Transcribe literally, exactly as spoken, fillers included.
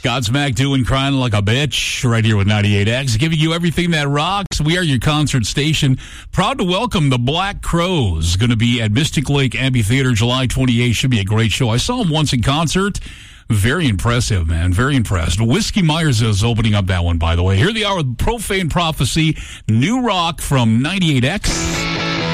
Godsmack doing Crying Like a Bitch right here with ninety-eight X, giving you everything that rocks. We are your concert station. Proud to welcome the Black Crowes. Going to be at Mystic Lake Amphitheater July twenty-eighth. Should be a great show. I saw them once in concert. Very impressive, man. Very impressed. Whiskey Myers is opening up that one, by the way. Here they are with Profane Prophecy, new rock from ninety-eight X.